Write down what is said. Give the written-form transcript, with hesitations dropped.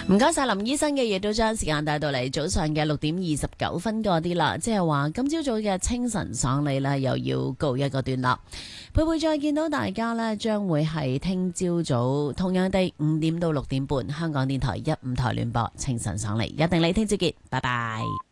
唔該晒林醫生嘅，亦都將時間帶到嚟早上嘅6:29嗰啲啦，即係話今朝早嘅清晨爽利呢，又要告一個段落。會唔會再見到大家呢？將會係聽朝早同樣地5點到6點半，香港電台1、5台聯播清晨爽利，一定你聽朝見，拜拜。